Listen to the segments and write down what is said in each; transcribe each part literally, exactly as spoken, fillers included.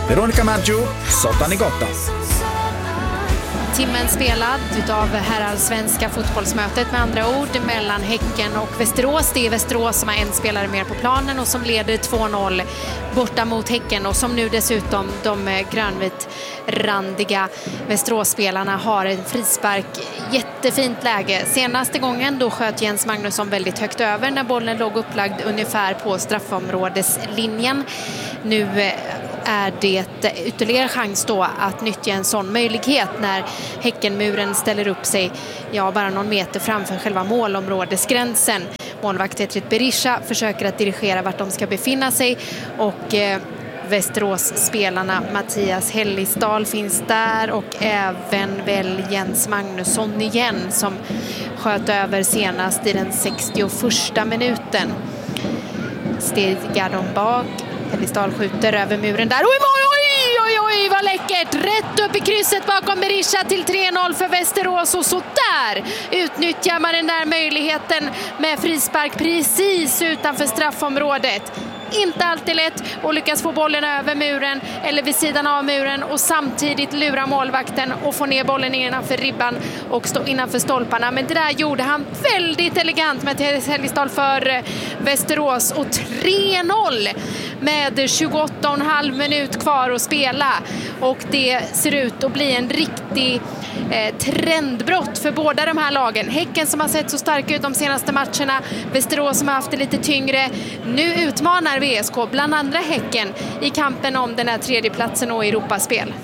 Veronica Maggio, Sottani Gotta. Timmen spelad utav herrallsvenska fotbollsmötet, med andra ord, mellan Häcken och Västerås. Det är Västerås som har en spelare mer på planen och som leder två noll borta mot Häcken, och som nu dessutom de grönvitrandiga Västerås-spelarna har en frispark. Jättefint läge. Senaste gången då sköt Jens Magnusson väldigt högt över när bollen låg upplagd ungefär på straffområdeslinjen. Nu är det ytterligare chans då att nyttja en sån möjlighet när Häckenmuren ställer upp sig ja, bara någon meter framför själva målområdesgränsen. Målvakt Tetrit Berisha försöker att dirigera vart de ska befinna sig, och eh, Västerås-spelarna Mattias Hellisdal finns där, och även väl Jens Magnusson igen som sköt över senast i den sextioförsta minuten. Stegar de bak. Hellisdal skjuter över muren där. Oj, oj, oj, oj, oj, vad läckert! Rätt upp i krysset bakom Berisha till tre noll för Västerås, och så där utnyttjar man den där möjligheten med frispark precis utanför straffområdet. Inte alltid lätt att lyckas få bollen över muren eller vid sidan av muren och samtidigt lura målvakten och få ner bollen innanför ribban och stå innanför stolparna. Men det där gjorde han väldigt elegant med Hellisdal för Västerås, och tre noll med tjugoåtta och en halv minut kvar att spela. Och det ser ut att bli en riktig eh, trendbrott för båda de här lagen. Häcken som har sett så starka ut de senaste matcherna, Västerås som har haft det lite tyngre. Nu utmanar V S K bland andra Häcken i kampen om den här tredje platsen och Europaspel.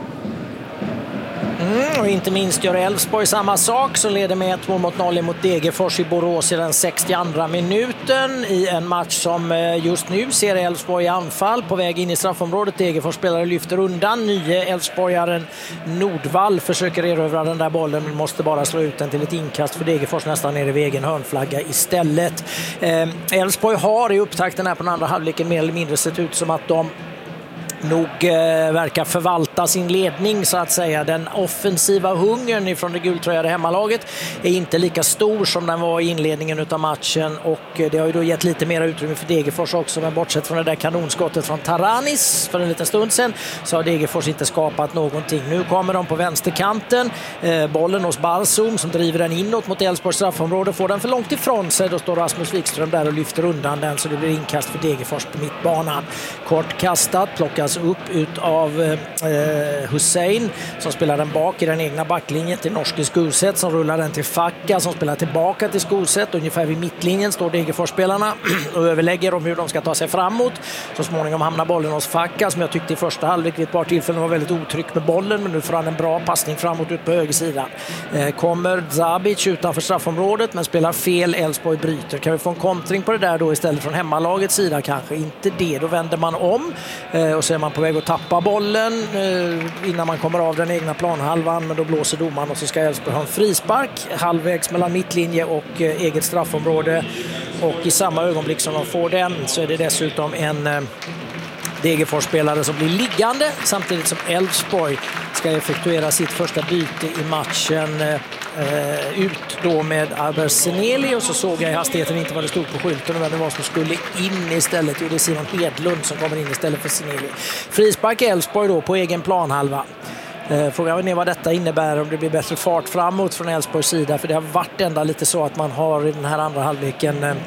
Mm, och inte minst gör Elfsborg samma sak, så leder med ett mål mot noll mot Degerfors i Borås i den sextioandra minuten i en match som just nu ser Elfsborg i anfall på väg in i straffområdet. Degerfors spelare lyfter undan. Nye Elfsborgaren Nordvall försöker erövra den där bollen, men måste bara slå ut den till ett inkast för Degerfors nästan nere vid egen hörnflagga istället. Elfsborg eh, har i upptakten här på den andra halvleken mer eller mindre sett ut som att de nog eh, verkar förvalta sin ledning, så att säga. Den offensiva hungern ifrån det gultröjade hemmalaget är inte lika stor som den var i inledningen av matchen, och eh, det har ju då gett lite mer utrymme för Degerfors också, men bortsett från det där kanonskottet från Taranis för en liten stund sedan så har Degerfors inte skapat någonting. Nu kommer de på vänsterkanten, eh, bollen hos Barsum som driver den inåt mot Elfsborgs straffområde, får den för långt ifrån sig, då står Rasmus Wikström där och lyfter undan den, så det blir inkast för Degerfors på mittbanan. Kort kastat, plockas upp ut av eh, Hussein som spelar den bak i den egna backlinjen till norske Skuset, som rullar den till Facka som spelar tillbaka till Skuset. Ungefär vid mittlinjen står Degerfors-spelarna och överlägger om hur de ska ta sig framåt. Så småningom hamnar bollen hos Facka, som jag tyckte i första halvlek vid ett par tillfällen var väldigt otrygg med bollen, men nu får han en bra passning framåt ut på högersidan. Eh, kommer Zabic utanför straffområdet men spelar fel, Elfsborg bryter. Kan vi få en kontring på det där då istället från hemmalagets sida? Kanske inte det, då vänder man om eh, och så är man på väg att tappa bollen eh, innan man kommer av den egna planhalvan, men då blåser domaren och så ska Elfsborg ha en frispark halvvägs mellan mittlinje och eh, eget straffområde, och i samma ögonblick som de får den så är det dessutom en eh, Degerfors-spelare som blir liggande samtidigt som Elfsborg ska effektuera sitt första byte i matchen eh, ut då med Albert Seneli, och så såg jag i hastigheten inte vad det stod på skylten och vem det var som skulle in istället. Jo, det är Simon Hedlund som kommer in istället för Seneli. Frispark Elfsborg då på egen planhalva. Frågan är vad detta innebär, om det blir bättre fart framåt från Elfsborgs sida, för det har varit ända lite så att man har i den här andra halvleken eh,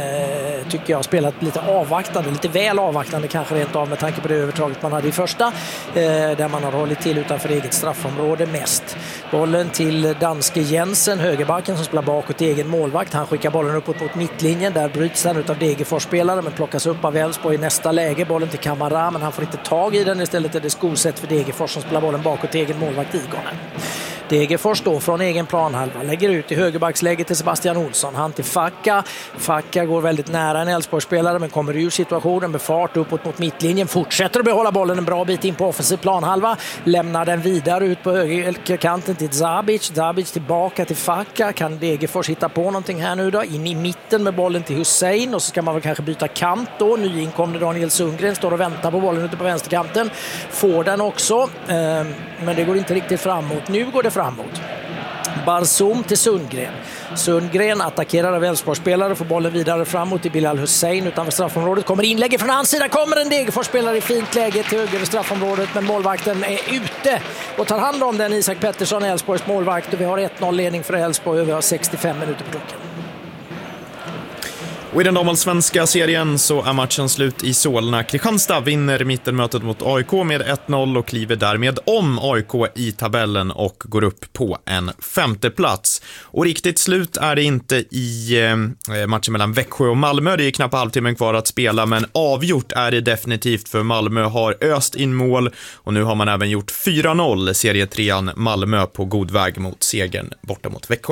tycker jag spelat lite avvaktande, lite väl avvaktande kanske rent av med tanke på det övertaget man hade i första, eh, där man har hållit till utanför eget straffområde mest. Bollen till danske Jensen, högerbacken som spelar bakåt i egen målvakt. Han skickar bollen uppåt mot mittlinjen, där bryts den utav Degerfors-spelare men plockas upp av Elfsborg i nästa läge. Bollen till Kamara, men han får inte tag i den, istället är det Skoset för Degerfors som spelar bollen bakåt till egen målvakt Igonen. Degerfors då från egen planhalva lägger ut i högerbacksläget till Sebastian Olsson. Han till Facka. Facka går väldigt nära en Elfsborgsspelare men kommer ur situationen med fart uppåt mot mittlinjen. Fortsätter att behålla bollen en bra bit in på offensiv planhalva. Lämnar den vidare ut på högerkanten till Zabic. Zabic tillbaka till Facka. Kan Degerfors hitta på någonting här nu då? In i mitten med bollen till Hussein, och så ska man väl kanske byta kant då. Nyinkomne Daniel Sundgren står och väntar på bollen ute på vänsterkanten. Får den också, men det går inte riktigt framåt. Nu går det framåt. Barsum till Sundgren. Sundgren attackerar av Elfsborgsspelare, får bollen vidare framåt till Bilal Hussein utanför straffområdet. Kommer inlägget från hans sida, kommer en Degerfors-spelare i fint läge till höger i straffområdet, men målvakten är ute och tar hand om den. Isak Pettersson, Elfsborgs målvakt, och vi har ett noll ledning för Elfsborg och vi har sextiofem minuter på klockan. Och i den damallsvenska serien så är matchen slut i Solna. Kristianstad vinner mittenmötet mot A I K med ett noll och kliver därmed om A I K i tabellen och går upp på en femte plats. Och riktigt slut är det inte i eh, matchen mellan Växjö och Malmö. Det är knappt halvtimmen kvar att spela, men avgjort är det definitivt, för Malmö har öst in mål och nu har man även gjort fyra noll. Serietrean Malmö på god väg mot segern borta mot Växjö.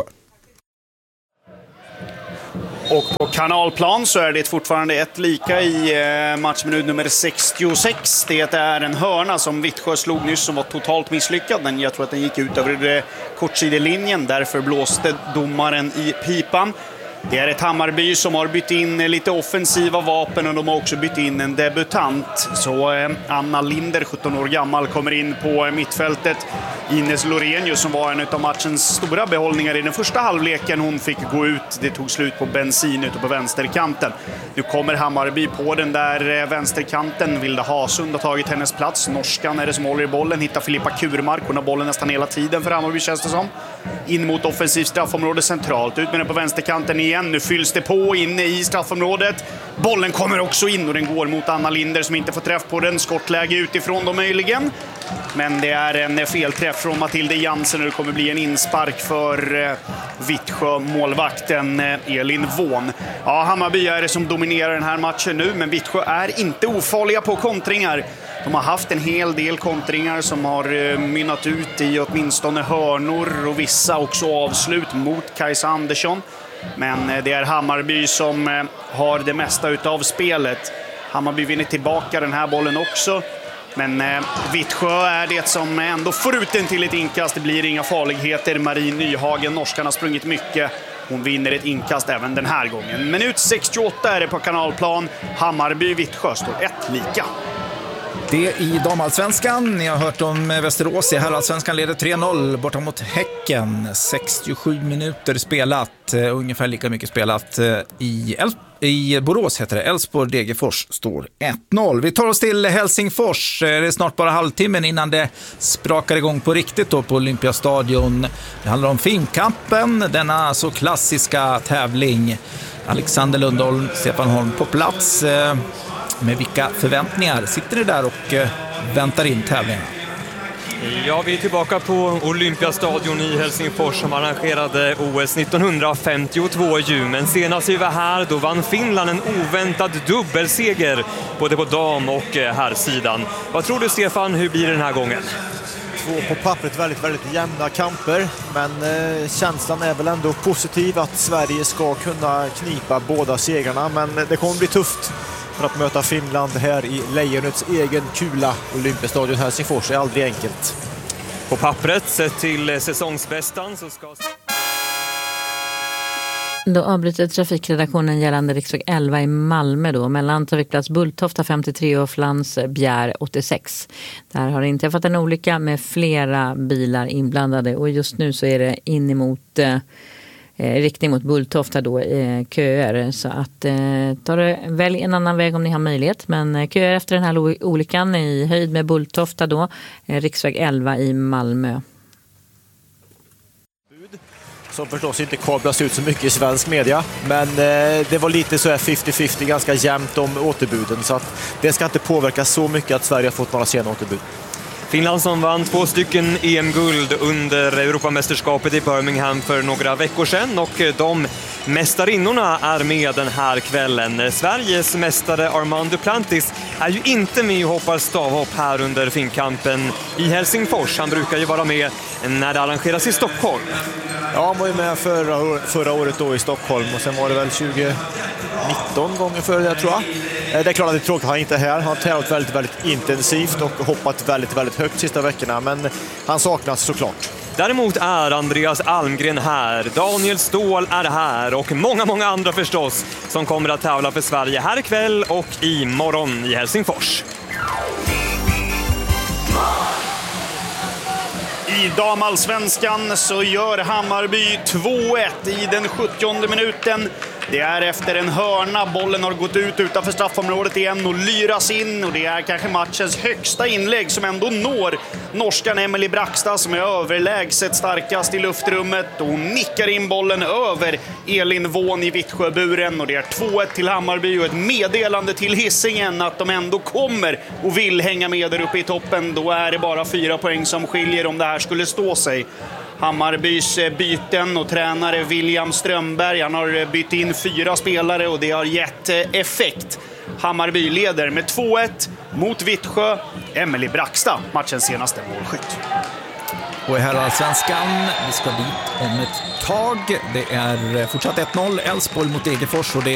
Och på Kanalplan så är det fortfarande ett lika i matchminut nummer sextiosex. Det är en hörna som Vittsjö slog nyss som var totalt misslyckad. Men jag tror att den gick ut över kortsidelinjen. Därför blåste domaren i pipan. Det är ett Hammarby som har bytt in lite offensiva vapen och de har också bytt in en debutant. Så eh, Anna Linder, sjutton år gammal, kommer in på mittfältet. Ines Lorenius, som var en av matchens stora behållningar i den första halvleken, hon fick gå ut. Det tog slut på bensin ute på vänsterkanten. Nu kommer Hammarby på den där eh, vänsterkanten. Vilda Hasund har tagit hennes plats. Norskan är det som håller i bollen. Hittar Filippa Kurmark. Hon har bollen nästan hela tiden för Hammarby, känns det som. In mot offensivt straffområde centralt. Ut med den på vänsterkanten igen. Nu fylls det på inne i straffområdet. Bollen kommer också in och den går mot Anna Linder som inte får träff på den. Skottläge utifrån då möjligen. Men det är en felträff från Matilde Jansen och det kommer bli en inspark för eh, Vittsjö målvakten eh, Elin Vån. Ja, Hammarby är det som dominerar den här matchen nu, men Vittsjö är inte ofarliga på kontringar. De har haft en hel del kontringar som har eh, mynnat ut i åtminstone hörnor och vissa också avslut mot Kajsa Andersson. Men eh, det är Hammarby som eh, har det mesta utav spelet. Hammarby vinner tillbaka den här bollen också. Men eh, Vittsjö är det som ändå får ut den till ett inkast. Det blir inga farligheter. Marie Nyhagen, norskan, har sprungit mycket. Hon vinner ett inkast även den här gången. Minut sextioåtta är det på Kanalplan. Hammarby-Vittsjö står ett lika. Det i damallsvenskan. Ni har hört om Västerås i herrallsvenskan, leder tre noll borta mot Häcken. sextiosju minuter spelat, ungefär lika mycket spelat i, El- i Borås heter det. Elfsborg Degerfors står ett noll. Vi tar oss till Helsingfors. Det är snart bara halvtimmen innan det sprakar igång på riktigt då på Olympiastadion. Det handlar om Finnkampen, denna så klassiska tävling. Alexander Lundholm, Stefan Holm på plats. Med vilka förväntningar sitter det där och eh, väntar in tävlingen? Ja, vi är tillbaka på Olympiastadion i Helsingfors som arrangerade O S nittonhundrafemtiotvå ju. Men senast vi var här, då vann Finland en oväntad dubbelseger både på dam- och herrsidan. Vad tror du, Stefan, hur blir det den här gången? Två på pappret väldigt, väldigt jämna kamper, men eh, känslan är väl ändå positiv att Sverige ska kunna knipa båda segrarna, men det kommer bli tufft. För att möta Finland här i Lejonets egen kula. Olympiastadion Helsingfors är aldrig enkelt. På pappret, sett till säsongsbästan, så ska... Då avbryter trafikredaktionen gällande riksväg elva i Malmö då, mellan trafikplats Bulltofta femtiotre och Flans Bjär åttiosex. Där har det inträffat en olycka med flera bilar inblandade och just nu så är det in emot... Eh, Eh, riktning mot Bulltofta då, eh, köer, så att eh, ta det, välj en annan väg om ni har möjlighet, men eh, köer efter den här lo- olyckan i höjd med Bulltofta då, eh, riksväg elva i Malmö. Som förstås inte kablas ut så mycket i svensk media, men eh, det var lite så här femtio femtio, ganska jämnt om återbuden, så att det ska inte påverka så mycket att Sverige har fått några sena återbud. Finland som vann två stycken E M-guld under Europamästerskapet i Birmingham för några veckor sedan, och de mästarinnorna är med den här kvällen. Sveriges mästare Armand Duplantis är ju inte med och hoppar stavhopp här under Finnkampen i Helsingfors. Han brukar ju vara med när det arrangeras i Stockholm. Ja, han var ju med förra, förra året då i Stockholm, och sen var det väl tjugonitton gånger före det, tror jag. Det är klart att det är tråkigt att han inte är här. Han har tävlat väldigt, väldigt intensivt och hoppat väldigt, väldigt högt sista veckorna, men han saknas såklart. Däremot är Andreas Almgren här, Daniel Ståhl är här och många, många andra förstås som kommer att tävla för Sverige här ikväll och imorgon i Helsingfors. I damallsvenskan så gör Hammarby två ett i den sjuttionde minuten. Det är efter en hörna, bollen har gått ut utanför straffområdet igen och lyras in, och det är kanske matchens högsta inlägg som ändå når norskan Emily Brackstad, som är överlägset starkast i luftrummet, och hon nickar in bollen över Elin Vån i Vittsjöburen, och det är två ett till Hammarby och ett meddelande till Hisingen att de ändå kommer och vill hänga med där uppe i toppen. Då är det bara fyra poäng som skiljer om det här skulle stå sig. Hammarbys byten och tränare William Strömberg, han har bytt in fyra spelare och det har gett effekt. Hammarby leder med två ett mot Vittsjö. Emily Brackstad, matchens senaste målskytt. Och i herrallsvenskan, vi ska dit om ett tag. Det är fortsatt ett noll, Elfsborg mot Degerfors, och det